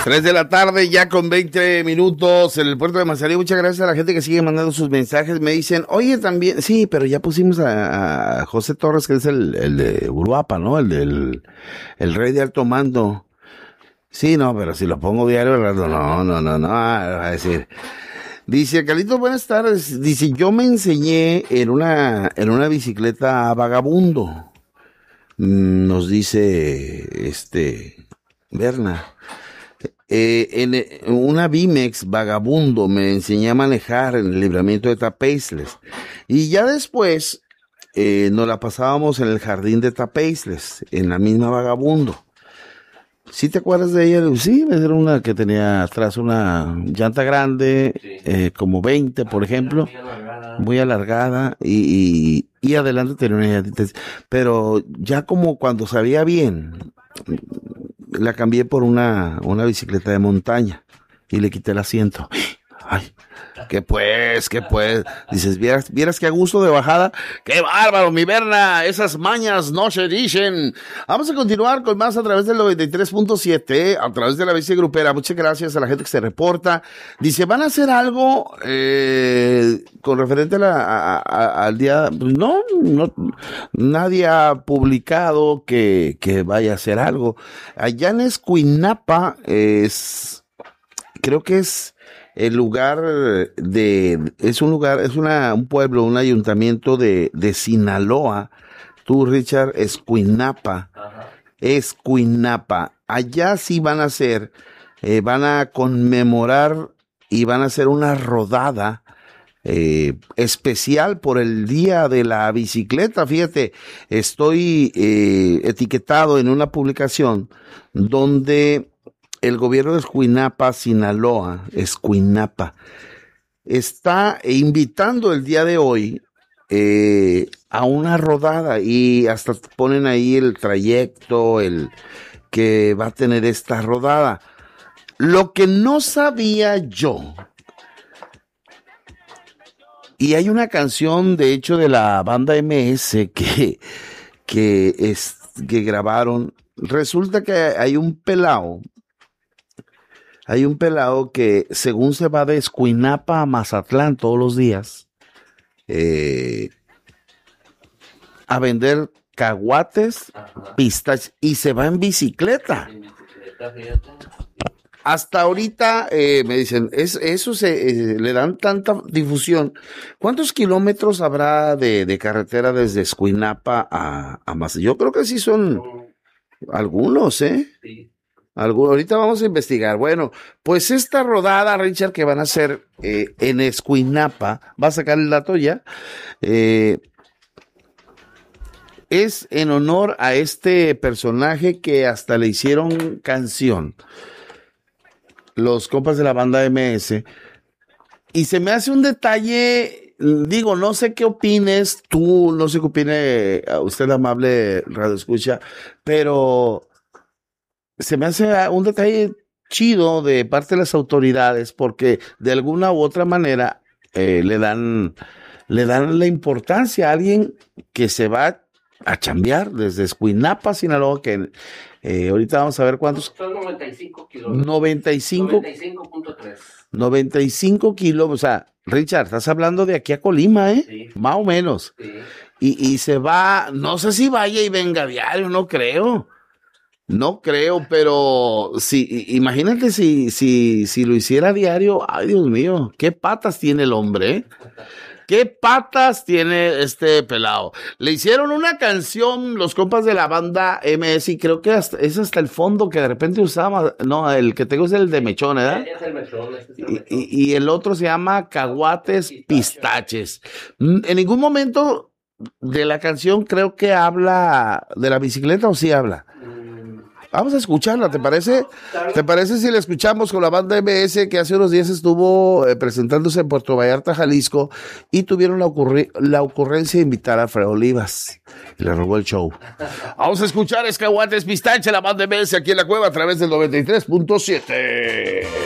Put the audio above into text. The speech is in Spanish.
3 de la tarde, ya con 20 minutos en el puerto de Manzanillo. Muchas gracias a la gente que sigue mandando sus mensajes. Me dicen, oye, también, sí, pero ya pusimos a José Torres, que es el de Uruapa, ¿no? El rey de alto mando. Sí, no, pero si lo pongo diario, no, va a decir. Dice, Carlitos, buenas tardes. Dice, yo me enseñé en una bicicleta vagabundo. Nos dice, Berna. En una Bimex vagabundo me enseñé a manejar en el libramiento de Tapeisles. Y ya después, nos la pasábamos en el jardín de Tapeisles, en la misma vagabundo. ¿Sí te acuerdas de ella? Sí, era una que tenía atrás una llanta grande, sí. Como 20, por ejemplo, muy alargada, y adelante tenía una llantita. Pero ya como cuando sabía bien, la cambié por una bicicleta de montaña y le quité el asiento. Ay, ¿qué pues? Dices, vieras qué a gusto de bajada. ¡Qué bárbaro, mi Berna! Esas mañas no se dicen. Vamos a continuar con más a través del 93.7, a través de la bici grupera. Muchas gracias a la gente que se reporta. Dice, ¿van a hacer algo con referente al día? No, nadie ha publicado que vaya a hacer algo. Allá en Escuinapa creo que es el lugar es un pueblo, un ayuntamiento de Sinaloa. Tú, Richard, Escuinapa. Escuinapa. Allá sí van a hacer, van a conmemorar y van a hacer una rodada especial por el día de la bicicleta. Fíjate, estoy etiquetado en una publicación donde el gobierno de Escuinapa, Sinaloa, Escuinapa, está invitando el día de hoy a una rodada, y hasta ponen ahí el trayecto, el que va a tener esta rodada. Lo que no sabía yo, y hay una canción, de hecho, de la banda MS que grabaron. Resulta que hay un pelao que, según se va de Escuinapa a Mazatlán todos los días, a vender caguates, pistaches, y se va en bicicleta. Hasta ahorita me dicen, eso le dan tanta difusión. ¿Cuántos kilómetros habrá de carretera desde Escuinapa a Mazatlán? Yo creo que sí son algunos, Sí. Ahorita vamos a investigar. Bueno, pues esta rodada, Richard, que van a hacer en Escuinapa, va a sacar el dato ya, es en honor a este personaje que hasta le hicieron canción, los compas de la banda MS, y se me hace un detalle, digo, no sé qué opines tú, no sé qué opine usted, amable radioescucha, pero se me hace un detalle chido de parte de las autoridades, porque de alguna u otra manera le dan la importancia a alguien que se va a chambear desde Escuinapa, Sinaloa, que ahorita vamos a ver cuántos. Son 95 kilómetros. 95.3. 95 kilómetros. O sea, Richard, estás hablando de aquí a Colima, Sí. Más o menos. Sí. Y se va, no sé si vaya y venga diario, no creo, pero sí, imagínate si lo hiciera diario. Ay, Dios mío, qué patas tiene el hombre, qué patas tiene este pelado. Le hicieron una canción los compas de la banda MS, y creo que es hasta el fondo que de repente usaba. No, el que tengo es el de Mechón, ¿verdad? Es el Mechón, es el Mechón. Y el otro se llama Caguates Pistaches. En ningún momento de la canción creo que habla de la bicicleta, ¿o sí habla? Vamos a escucharla, ¿te parece? ¿Te parece si la escuchamos con la banda MS, que hace unos días estuvo presentándose en Puerto Vallarta, Jalisco, y tuvieron la ocurrencia de invitar a Fred Olivas? Y le robó el show. Vamos a escuchar Caguates Pistache, la banda MS aquí en la cueva a través del 93.7.